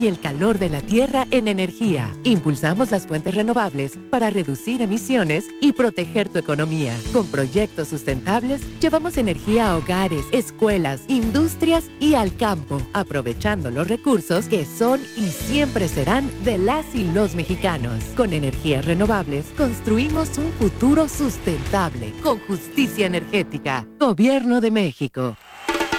y el calor de la tierra en energía. Impulsamos las fuentes renovables para reducir emisiones y proteger tu economía. Con proyectos sustentables, llevamos energía a hogares, escuelas, industrias y al campo, aprovechando los recursos que son y siempre serán de las y los mexicanos. Con energías renovables, construimos un futuro sustentable, con justicia energética. Gobierno de México.